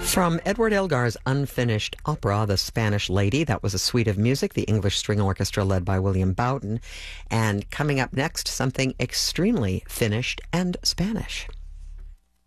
From Edward Elgar's unfinished opera, The Spanish Lady, that was a suite of music, the English String Orchestra led by William Bowden. And coming up next, something extremely finished and Spanish.